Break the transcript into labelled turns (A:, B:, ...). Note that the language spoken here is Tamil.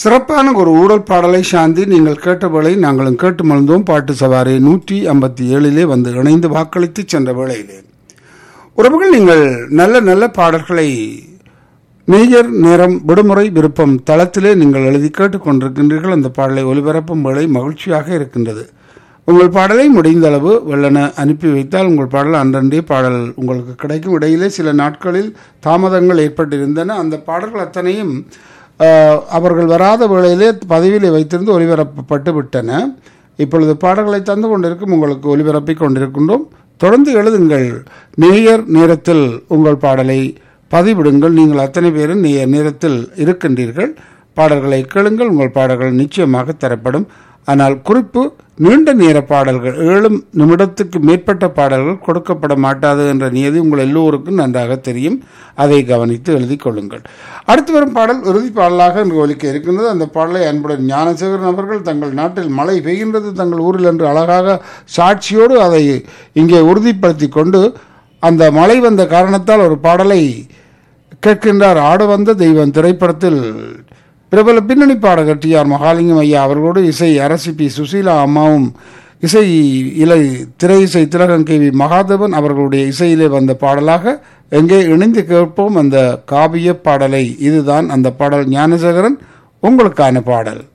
A: சிறப்பான ஒரு ஊடல் பாடலை சாந்தி நீங்கள் கேட்டவேளை நாங்களும் கேட்டு மகிழ்ந்தோம். பாட்டு சவாரி 157 வந்து இணைந்து வாக்களித்து சென்ற வேளையிலே உறவுகள், நீங்கள் நல்ல நல்ல பாடல்களை நேயர் நேரம் விடுமுறை விருப்பம் தளத்திலே நீங்கள் எழுதி கேட்டுக்கொண்டிருக்கின்றீர்கள். அந்த பாடலை ஒலிபரப்பும் வேளை மகிழ்ச்சியாக இருக்கின்றது. உங்கள் பாடலை முடிந்த அளவு வெள்ளன அனுப்பி வைத்தால் உங்கள் பாடல் அன்றே பாடல் உங்களுக்கு கிடைக்கும். இடையிலே சில நாட்களில் தாமதங்கள் ஏற்பட்டிருந்தன. அந்த பாடல்கள் அத்தனையும் அவர்கள் வராத வேளையிலே பதிவிலே வைத்திருந்து ஒலிபரப்பப்பட்டு விட்டன. இப்பொழுது பாடல்களை தந்து கொண்டிருக்கும் உங்களுக்கு ஒலிபரப்பிக் கொண்டிருக்கின்றோம். தொடர்ந்து எழுதுங்கள். நேயர் நேரத்தில் உங்கள் பாடலை பதிவிடுங்கள். நீங்கள் அத்தனை பேரும் நேயர் நேரத்தில் இருக்கின்றீர்கள். பாடல்களை கேளுங்கள். உங்கள் பாடல்கள் நிச்சயமாக தரப்படும். ஆனால் குறிப்பு, நீண்ட நேர பாடல்கள் 7 நிமிடத்துக்கு மேற்பட்ட பாடல்கள் கொடுக்கப்பட மாட்டாது என்ற நியதி உங்கள் எல்லோருக்கும் நன்றாக தெரியும். அதை கவனித்து எழுதி கொள்ளுங்கள். அடுத்து வரும் பாடல் இறுதி பாடலாக என்று ஒலிக்க இருக்கின்றது. அந்த பாடலை அன்புடன் ஞானசேகரன் அவர்கள் தங்கள் நாட்டில் மழை பெய்கின்றது தங்கள் ஊரில் என்று அழகாக சாட்சியோடு அதை இங்கே உறுதிப்படுத்தி கொண்டு அந்த மழை வந்த காரணத்தால் ஒரு பாடலை கேட்கின்றார். ஆட வந்த தெய்வம் திரைப்படத்தில் பிரபல பின்னணி பாடகர் டி.ஆர். மகாலிங்கம் ஐயா அவர்களோடு இசை அரசி பி. சுசீலா அம்மாவும் இசை திரை இசை திலகன் கே.வி. மகாதேவன் அவர்களுடைய இசையிலே வந்த பாடலாக எங்கே இணைந்து கேட்போம் அந்த காவிய பாடலை. இதுதான் அந்த பாடல். ஞானசேகரன், உங்களுக்கான பாடல்.